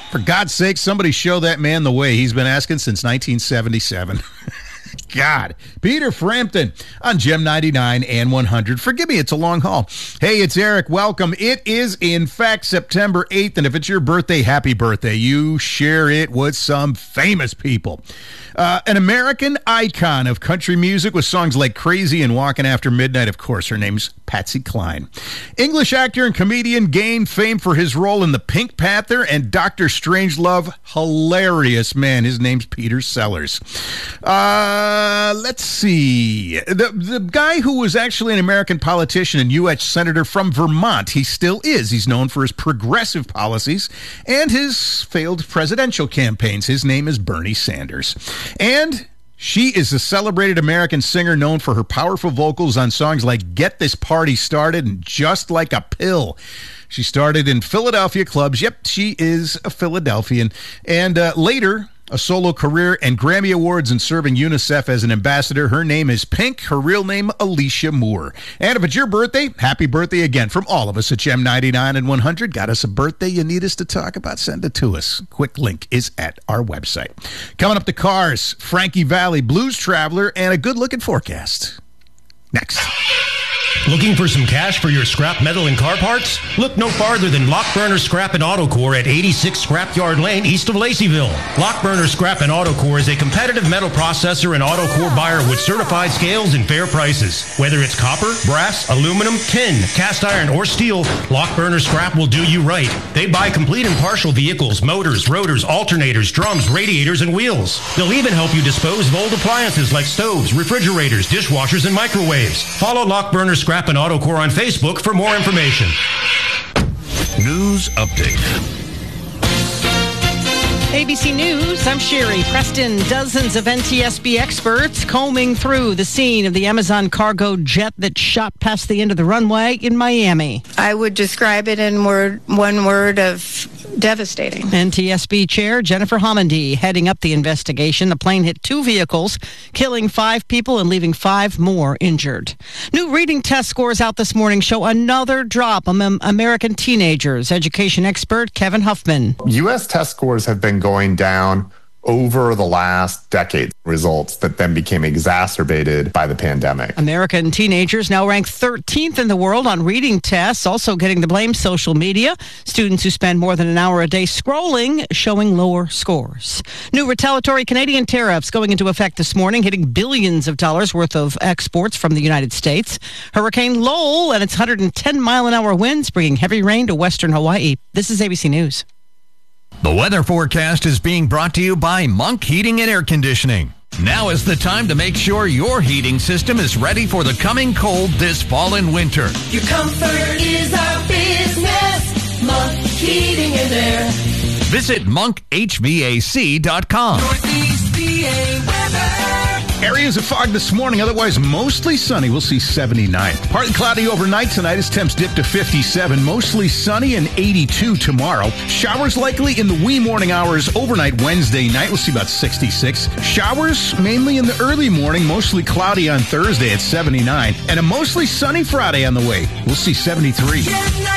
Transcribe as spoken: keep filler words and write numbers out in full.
For God's sake, somebody show that man the way. He's been asking since nineteen seventy-seven. God. Peter Frampton on Gem ninety-nine and one hundred. Forgive me, it's a long haul. Hey, it's Eric. Welcome. It is, in fact, September eighth, and if it's your birthday, happy birthday. You share it with some famous people. Uh, an American icon of country music with songs like Crazy and Walking After Midnight, of course. Her name's Patsy Cline. English actor and comedian, gained fame for his role in The Pink Panther and Doctor Strangelove. Hilarious, man. His name's Peter Sellers. Uh, let's see. The, the guy who was actually an American politician and U S Senator from Vermont, he still is. He's known for his progressive policies and his failed presidential campaigns. His name is Bernie Sanders. And she is a celebrated American singer known for her powerful vocals on songs like Get This Party Started and Just Like a Pill. She started in Philadelphia clubs. Yep, she is a Philadelphian. And uh, later, a solo career and Grammy Awards and serving UNICEF as an ambassador. Her name is Pink. Her real name, Alicia Moore. And if it's your birthday, happy birthday again from all of us at Gem ninety-nine and one hundred. Got us a birthday you need us to talk about? Send it to us. Quick link is at our website. Coming up, the Cars, Frankie Valli, Blues Traveler, and a good-looking forecast. Next. Looking for some cash for your scrap metal and car parts? Look no farther than Lockburner Scrap and Auto Core at eighty-six Scrapyard Lane, east of Laceyville. Lockburner Scrap and Auto Core is a competitive metal processor and auto core buyer with certified scales and fair prices. Whether it's copper, brass, aluminum, tin, cast iron, or steel, Lockburner Scrap will do you right. They buy complete and partial vehicles, motors, rotors, alternators, drums, radiators, and wheels. They'll even help you dispose of old appliances like stoves, refrigerators, dishwashers, and microwaves. Follow Lockburner Scrap and Auto Core on Facebook for more information. News update. A B C News, I'm Sherry Preston. Dozens of N T S B experts combing through the scene of the Amazon cargo jet that shot past the end of the runway in Miami. I would describe it in word, one word of devastating. N T S B Chair Jennifer Homendy heading up the investigation. The plane hit two vehicles, killing five people and leaving five more injured. New reading test scores out this morning show another drop among American teenagers. Education expert Kevin Huffman. U S test scores have been going down over the last decade, results that then became exacerbated by the pandemic. American teenagers now rank thirteenth in the world on reading tests, also getting the blame social media. Students who spend more than an hour a day scrolling showing lower scores. New retaliatory Canadian tariffs going into effect this morning, hitting billions of dollars worth of exports from the United States. Hurricane Lowell and its one hundred ten mile an hour winds bringing heavy rain to western Hawaii. This is A B C News. The weather forecast is being brought to you by Monk Heating and Air Conditioning. Now is the time to make sure your heating system is ready for the coming cold this fall and winter. Your comfort is our business. Monk Heating and Air. Visit monk h v a c dot com. Northeast P A weather. Areas of fog this morning, otherwise mostly sunny. We'll see seventy-nine. Partly cloudy overnight tonight as temps dip to fifty-seven. Mostly sunny and eighty-two tomorrow. Showers likely in the wee morning hours overnight Wednesday night. We'll see about sixty-six. Showers mainly in the early morning, mostly cloudy on Thursday at seventy-nine. And a mostly sunny Friday on the way. We'll see seventy-three.